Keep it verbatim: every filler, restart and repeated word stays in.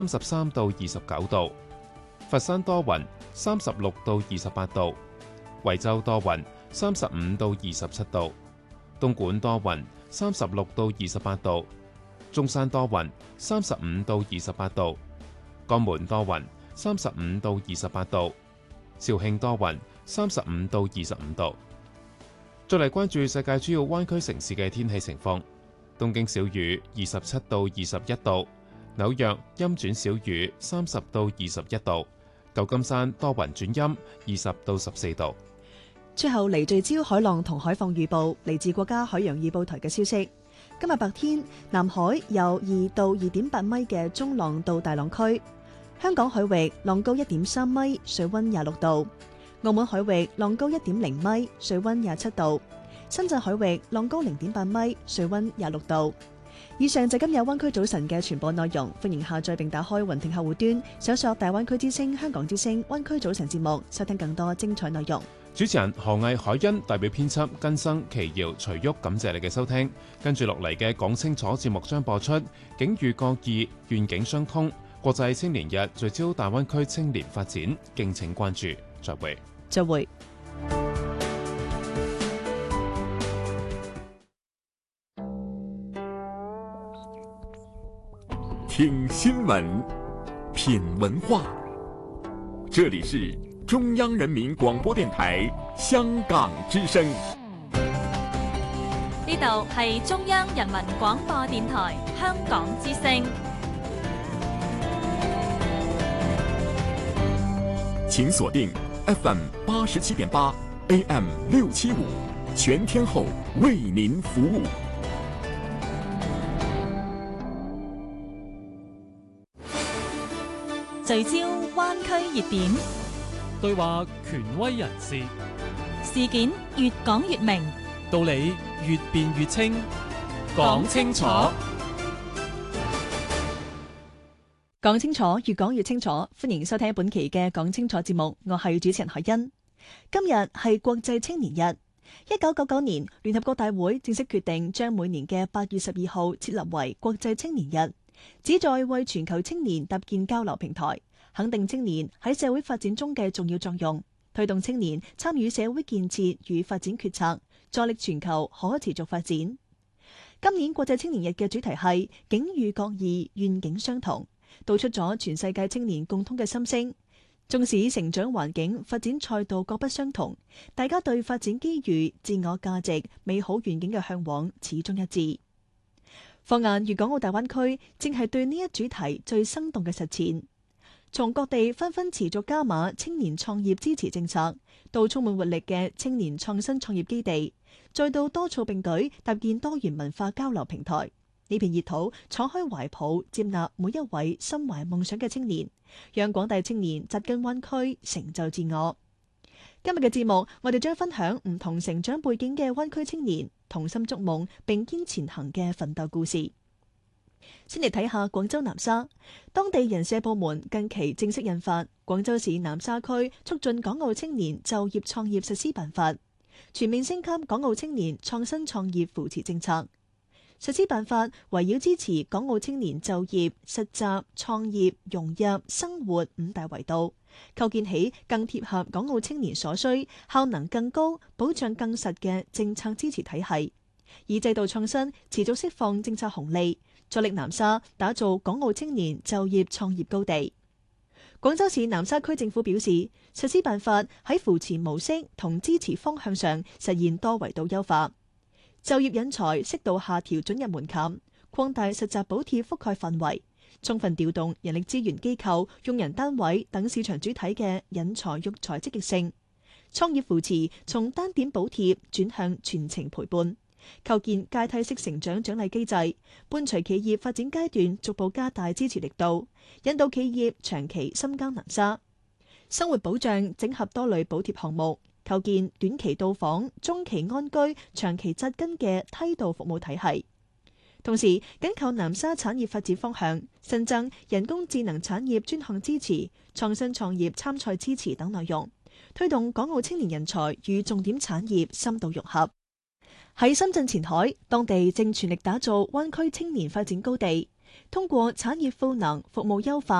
三十三到二十九度，佛山多雲，三十六到二十八度，惠州多雲，三十五到二十七度，東莞多雲，三十六到二十八度，中山多雲，三十五到二十八度，江門多雲，三十五到二十八度，肇慶多雲，三十五到二十五度。再嚟關注世界主要灣區城市嘅天氣情況。東京小雨，二十七到二十一度；紐約陰轉小雨，三十到二十一度；舊金山多雲轉陰，二十到十四度。 最後嚟聚焦海浪同海況預報，嚟自國家海洋預報台嘅消息。今日白天，南海有二到二點八米嘅中浪到大浪區；香港海域浪高一點三米，水溫廿六度；澳門海域浪高一點零米，水溫廿七度。深圳海域浪高零點八米，水溫廿六度。以上就今日灣區早晨嘅全部內容，歡迎下載並打開雲聽客戶端，搜索大灣區之聲、香港之聲、灣區早晨節目，收聽更多精彩內容。 主持人何毅、海欣，代表編輯根生、奇瑤、徐旭，感謝你嘅收聽。跟住落嚟嘅講清楚節目將播出，境遇各異，願景相通。國際青年日聚焦大灣區青年發展，敬請關注。再會。 再會。 聽新聞，品文化。這裡是中央人民廣播電台香港之聲。 呢度係中央人民廣播電台香港之聲。 請鎖定 F M 八十七點八 A M 六七五，全天候為您服務。 聚焦灣區熱點， 對話權威人士， 事件越講越明， 道理越辯越清， 講清楚， 講清楚，越講越清楚。歡迎收聽本期嘅講清楚節目，我係主持人海欣。今日係國際青年日。一九九九年，聯合國大會正式決定將每年嘅八月十二號設立為國際青年日，旨在為全球青年搭建交流平台，肯定青年喺社會發展中嘅重要作用，推動青年參與社會建設與發展決策，助力全球可持續發展。今年國際青年日嘅主題係境遇各異，願景相同，道出咗全世界青年共通嘅心聲。縱使成長環境、發展賽道各不相同，大家對發展機遇、自我價值、美好願景嘅向往始終一致。放眼粵港澳大灣區，正係對呢一主題最生動嘅實踐。從各地紛紛持續加碼青年創業支持政策，到充滿活力嘅青年創新創業基地，再到多措並舉搭建多元文化交流平台，呢片熱土敞開懷抱，接納每一位心懷夢想嘅青年，讓廣大青年扎根灣區，成就自我。今日嘅節目，我哋將分享唔同成長背景嘅灣區青年同心築夢並肩前行嘅奮鬥故事。先嚟睇下廣州南沙，當地人社部門近期正式印發《廣州市南沙區促進港澳青年就業創業實施辦法》，全面升級港澳青年創新創業扶持政策。實施辦法圍繞支持港澳青年就業、實習、創業、融入、生活五大維度，構建起更貼合港澳青年所需、效能更高、保障更實嘅政策支持體系，以制度創新持續釋放政策紅利，助力南沙打造港澳青年就業創業高地。廣州市南沙區政府表示，實施辦法喺扶持模式同支持方向上實現多維度優化。就業引才適度下調准入門檻，擴大實習補貼覆蓋範圍，充分調動人力資源機構、用人單位等市場主體嘅引才育才積極性。創業扶持從單點補貼轉向全程陪伴，構建階梯式成長獎勵機制，伴隨企業發展階段逐步加大支持力度，引導企業長期深耕南沙。生活保障整合多類補貼項目，構建短期到訪、中期安居、長期扎根嘅梯度服務體系。同時，緊扣南沙產業發展方向，新增人工智能產業專項支持、創新創業參賽支持等內容，推動港澳青年人才與重點產業深度融合。喺深圳前海，當地正全力打造灣區青年發展高地， 通過產業賦能服務優化。